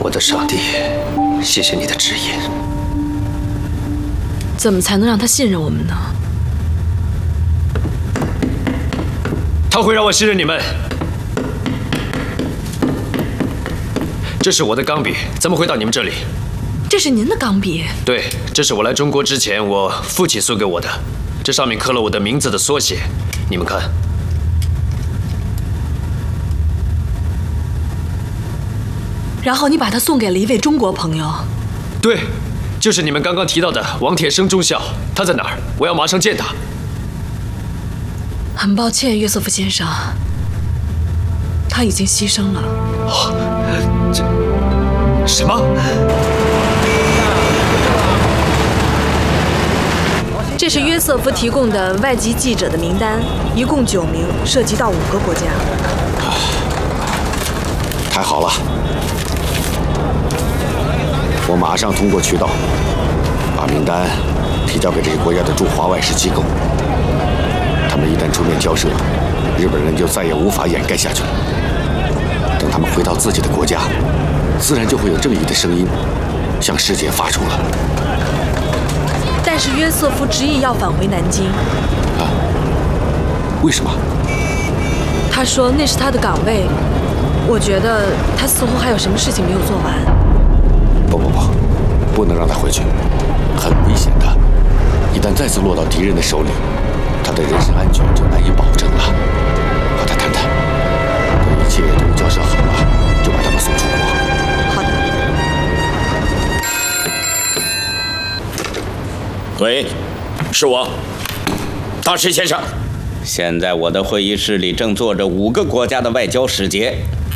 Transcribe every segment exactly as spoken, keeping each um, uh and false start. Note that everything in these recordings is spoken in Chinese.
我的上帝，谢谢你的指引。 怎么才能让他信任我们呢？ 他会让我信任你们。这是我的钢笔，怎么会到你们这里？ 这是您的钢笔？ 对，这是我来中国之前我父亲送给我的，这上面刻了我的名字的缩写，你们看。 然后你把它送给了一位中国朋友。 对，就是你们刚刚提到的王铁生中校，他在哪儿？我要马上见他。 很抱歉，约瑟夫先生，他已经牺牲了。 哦，这什么？ 这是约瑟夫提供的外籍记者的名单，一共九名，涉及到五个国家。 太好了，我马上通过渠道把名单提交给这些国家的驻华外事机构。他们一旦出面交涉，日本人就再也无法掩盖下去了。等他们回到自己的国家，自然就会有正义的声音向世界发出了。 但是约瑟夫执意要返回南京。 啊？为什么？ 他说那是他的岗位。我觉得他似乎还有什么事情没有做完。 不不不，不能让他回去，很危险的。一旦再次落到敌人的手里，他的人身安全就难以保证了。和他谈谈，等一切都交涉好了，就把他们送出国。 好的。 喂，是我，大石先生。 现在我的会议室里正坐着五个国家的外交使节，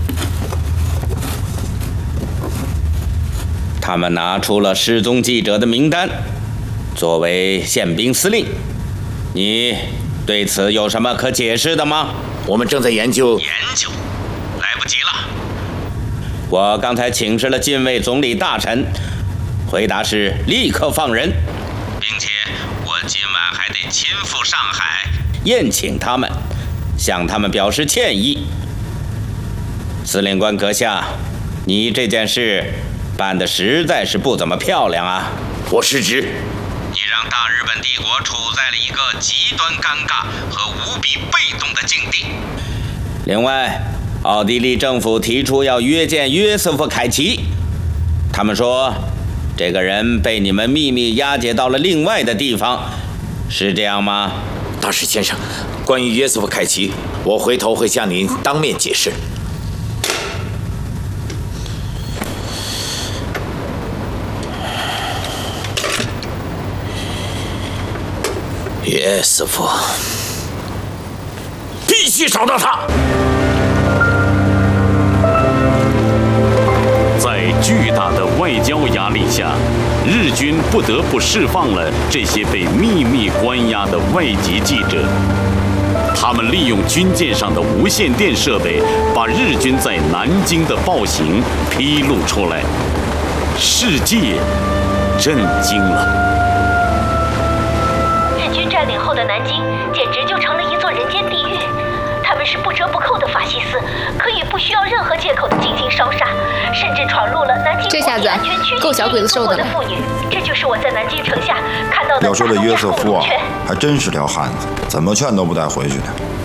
他们拿出了失踪记者的名单，作为宪兵司令。你对此有什么可解释的吗？ 我们正在研究。 研究？来不及了。我刚才请示了近卫总理大臣，回答是立刻放人，并且我今晚还得亲赴上海宴请他们，向他们表示歉意。司令官阁下，你这件事办得实在是不怎么漂亮啊！ 我失职。 你让大日本帝国处在了一个极端尴尬和无比被动的境地。另外，奥地利政府提出要约见约瑟夫·凯奇，他们说这个人被你们秘密押解到了另外的地方，是这样吗？ 大石先生，关于约瑟夫·凯奇，我回头会向您当面解释。约瑟夫，必须找到他。 在巨大的外交压力下，日军不得不释放了这些被秘密关押的外籍记者。他们利用军舰上的无线电设备，把日军在南京的暴行披露出来，世界震惊了。 日军占领后的南京简直就成了一座人间地狱。他们是不折不扣的法西斯，可以不需要任何借口的进行烧杀，甚至闯入了南京国际安全区够小鬼子受的了。 妇女，这就是我在南京城下看到的。 要说这约瑟夫啊，还真是条汉子，怎么劝都不带回去的。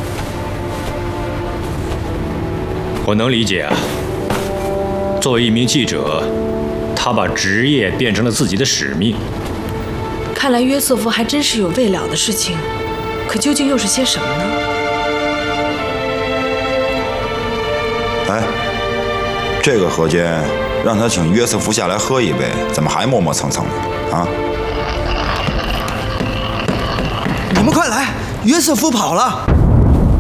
我能理解啊，作为一名记者，他把职业变成了自己的使命。 看来约瑟夫还真是有未了的事情，可究竟又是些什么呢？ 哎，这个河间让他请约瑟夫下来喝一杯，怎么还磨磨蹭蹭的啊？ 你们快来，约瑟夫跑了！